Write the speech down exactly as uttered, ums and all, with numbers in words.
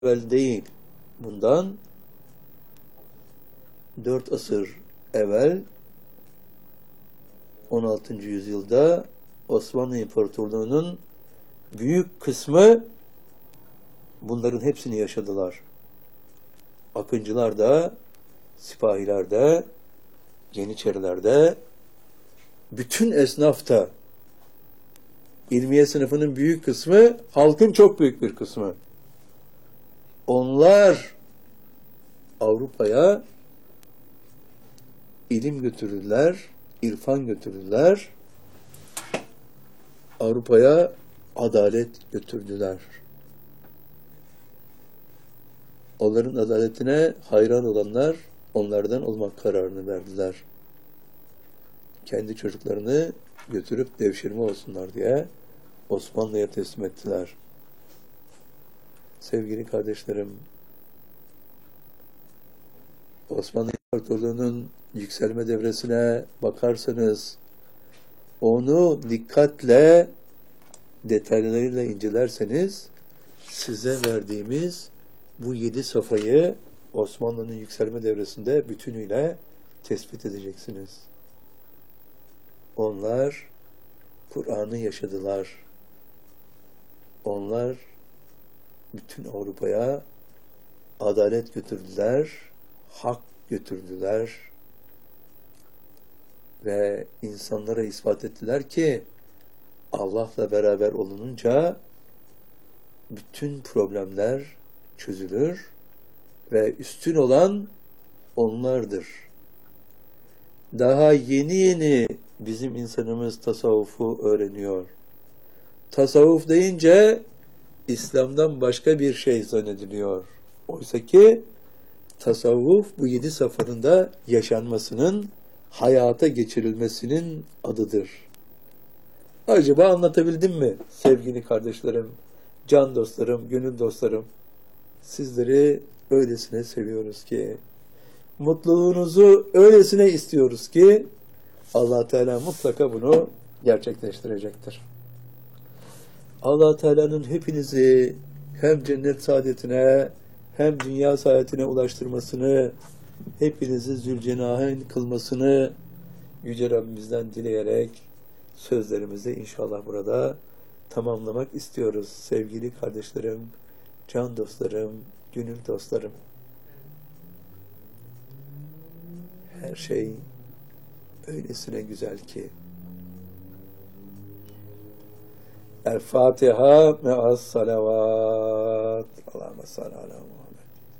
evvel değil, bundan dört asır evvel on altıncı yüzyılda Osmanlı İmparatorluğu'nun büyük kısmı bunların hepsini yaşadılar. Akıncılar da, sipahiler de, Yeniçeriler de, bütün esnaf da, ilmiye sınıfının büyük kısmı, halkın çok büyük bir kısmı. Onlar Avrupa'ya ilim götürdüler, irfan götürdüler. Avrupa'ya adalet götürdüler. Onların adaletine hayran olanlar onlardan olmak kararını verdiler. Kendi çocuklarını götürüp devşirme olsunlar diye Osmanlı'ya teslim ettiler. Sevgili kardeşlerim, Osmanlı İmparatorluğu'nun yükselme devresine bakarsanız, onu dikkatle, detaylarıyla incelerseniz, size verdiğimiz bu yedi safhayı Osmanlı'nın yükselme devresinde bütünüyle tespit edeceksiniz. Onlar Kur'an'ı yaşadılar. Onlar bütün Avrupa'ya adalet götürdüler, hak götürdüler ve insanlara ispat ettiler ki Allah'la beraber olununca bütün problemler çözülür ve üstün olan onlardır. Daha yeni yeni bizim insanımız tasavvufu öğreniyor. Tasavvuf deyince İslam'dan başka bir şey zannediliyor. Oysa ki tasavvuf bu yedi safhanın yaşanmasının, hayata geçirilmesinin adıdır. Acaba anlatabildim mi sevgili kardeşlerim, can dostlarım, gönül dostlarım? Sizleri öylesine seviyoruz ki, mutluluğunuzu öylesine istiyoruz ki, Allah Teala mutlaka bunu gerçekleştirecektir. Allah Teala'nın hepinizi hem cennet saadetine hem dünya saadetine ulaştırmasını, hepinizi zülcenahen kılmasını Yüce Rabbimizden dileyerek sözlerimizi inşallah burada tamamlamak istiyoruz. Sevgili kardeşlerim, can dostlarım, gönül dostlarım. Her şey öylesine güzel ki. El Fatiha me'as salavat. Allahümme salli ala Muhammed.